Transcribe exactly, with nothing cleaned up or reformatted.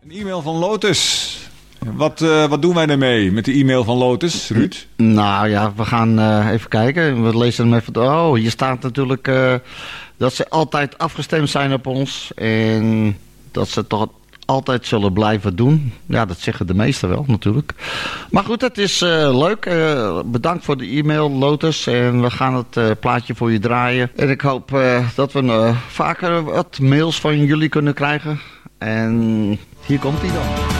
Een e-mail van Lotus. Wat, uh, wat doen wij ermee met de e-mail van Lotus, Ruud? Nou ja, we gaan uh, even kijken. We lezen hem even. Oh, hier staat natuurlijk uh, dat ze altijd afgestemd zijn op ons. En dat ze toch altijd zullen blijven doen. Ja, dat zeggen de meesten wel natuurlijk. Maar goed, het is uh, leuk. Uh, bedankt voor de e-mail, Lotus. En we gaan het uh, plaatje voor je draaien. En ik hoop uh, dat we uh, vaker wat mails van jullie kunnen krijgen. En hier komt hij dan.